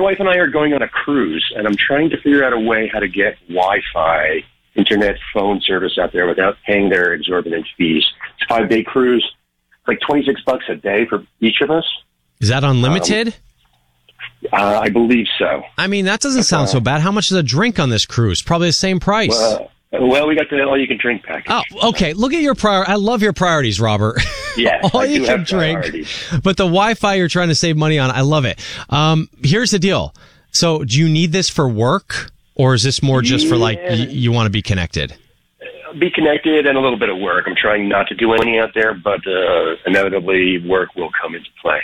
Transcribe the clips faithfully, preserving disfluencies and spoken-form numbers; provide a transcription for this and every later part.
wife and I are going on a cruise, and I'm trying to figure out a way how to get Wi-Fi, internet, phone service out there without paying their exorbitant fees. It's a five-day cruise. It's like twenty-six bucks a day for each of us. Is that unlimited? Um, uh, I believe so. I mean, that doesn't sound uh, so bad. How much is a drink on this cruise? Probably the same price. Well, well we got the all-you-can-drink package. Oh, okay. Look at your prior. I love your priorities, Robert. Yes, all I you do can have drink, priorities. But the Wi-Fi you're trying to save money on, I love it. Um, here's the deal. So, do you need this for work, or is this more just yeah. for like y- you want to be connected? Be connected and a little bit of work. I'm trying not to do any out there, but uh, inevitably work will come into play.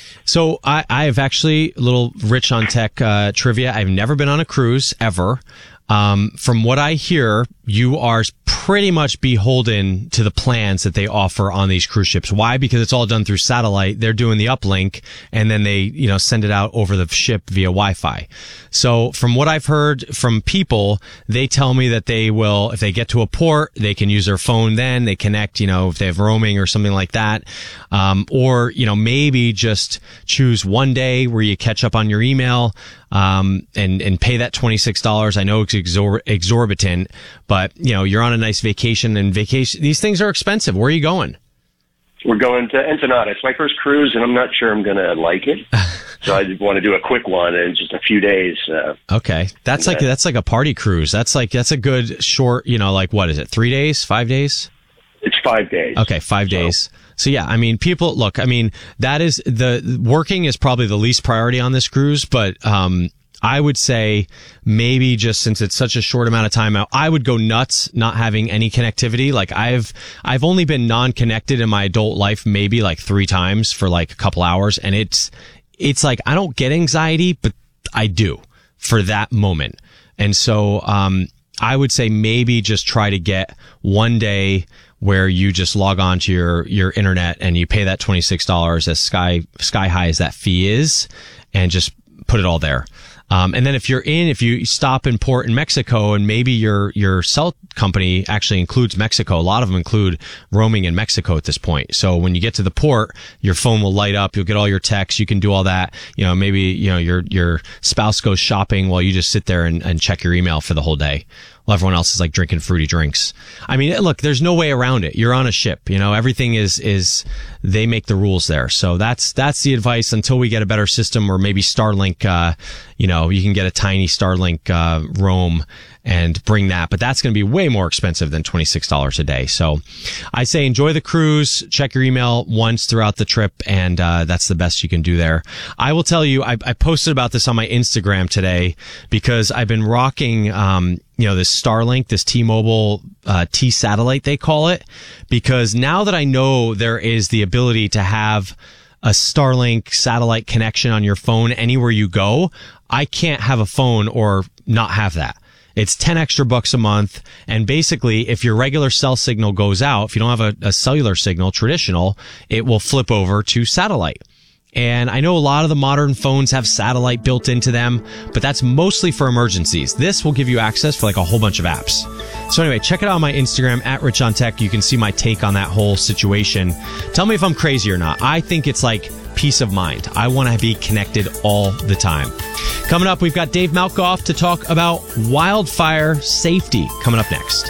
So I, I have actually a little rich on tech uh, trivia. I've never been on a cruise ever. Um, from what I hear, you are pretty much beholden to the plans that they offer on these cruise ships. Why? Because it's all done through satellite. They're doing the uplink, and then they, you know, send it out over the ship via Wi-Fi. So from what I've heard from people, they tell me that they will, if they get to a port, they can use their phone then, they connect, you know, if they have roaming or something like that. Um, or, you know, maybe just choose one day where you catch up on your email, um, and, and pay that twenty-six dollars. I know it's exor- exorbitant, but, you know, you're on a nice vacation, and vacation, these things are expensive. Where are you going? We're going to Ensenada. It's my first cruise, and I'm not sure I'm going to like it. So I want to do a quick one in just a few days. Uh, okay. That's like, uh, that's like a party cruise. That's like, that's a good short, you know, like what is it? Three days, five days? It's five days. Okay. Five so. days. So yeah, I mean, people look, I mean, that is the working is probably the least priority on this cruise, but, um, I would say maybe just since it's such a short amount of time out, I would go nuts not having any connectivity. Like I've, I've only been non-connected in my adult life maybe like three times for like a couple hours. And it's, it's like, I don't get anxiety, but I do for that moment. And so, um, I would say maybe just try to get one day where you just log on to your, your internet and you pay that twenty-six dollars as sky, sky high as that fee is, and just put it all there. Um, and then if you're in, if you stop in port in Mexico, and maybe your, your cell company actually includes Mexico. A lot of them include roaming in Mexico at this point. So when you get to the port, your phone will light up. You'll get all your texts. You can do all that. You know, maybe, you know, your, your spouse goes shopping while you just sit there and, and check your email for the whole day. Well, everyone else is like drinking fruity drinks. I mean, look, there's no way around it. You're on a ship, you know, everything is, is, they make the rules there. So that's, that's the advice until we get a better system, or maybe Starlink, uh, you know, you can get a tiny Starlink, uh, roam and bring that, but that's going to be way more expensive than twenty-six dollars a day. So I say enjoy the cruise, check your email once throughout the trip, and uh, that's the best you can do there. I will tell you, I, I posted about this on my Instagram today because I've been rocking, um, you know, this Starlink, this T-Mobile, uh, T-Satellite, they call it, because now that I know there is the ability to have a Starlink satellite connection on your phone anywhere you go, I can't have a phone or not have that. It's ten extra bucks a month. And basically, if your regular cell signal goes out, if you don't have a, a cellular signal, traditional, it will flip over to satellite. And I know a lot of the modern phones have satellite built into them, but that's mostly for emergencies. This will give you access for like a whole bunch of apps. So anyway, check it out on my Instagram, at Rich on Tech. You can see my take on that whole situation. Tell me if I'm crazy or not. I think it's like peace of mind. I want to be connected all the time. Coming up, we've got Dave Malkoff to talk about wildfire safety coming up next.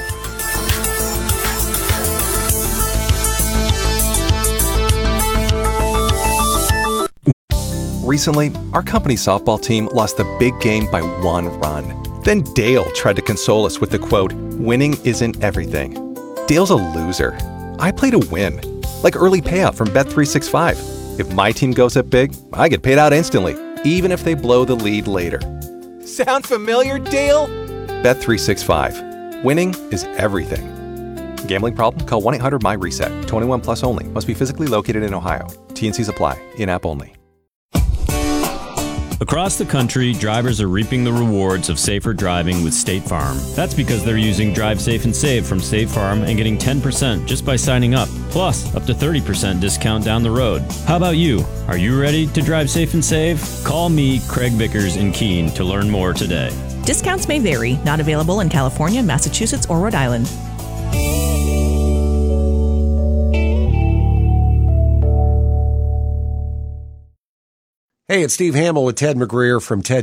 Recently, our company softball team lost the big game by one run. Then Dale tried to console us with the quote, "Winning isn't everything." Dale's a loser. I play to win. Like early payout from Bet three sixty-five. If my team goes up big, I get paid out instantly, even if they blow the lead later. Sound familiar, Dale? Bet three sixty-five. Winning is everything. Gambling problem? Call one eight hundred M Y reset. twenty-one plus only. Must be physically located in Ohio. T and Cs apply. In-app only. Across the country, drivers are reaping the rewards of safer driving with State Farm. That's because they're using Drive Safe and Save from State Farm and getting ten percent just by signing up, plus up to thirty percent discount down the road. How about you? Are you ready to drive safe and save? Call me, Craig Vickers in Keene, to learn more today. Discounts may vary. Not available in California, Massachusetts, or Rhode Island. Hey, it's Steve Hamill with Ted McGreer from Ted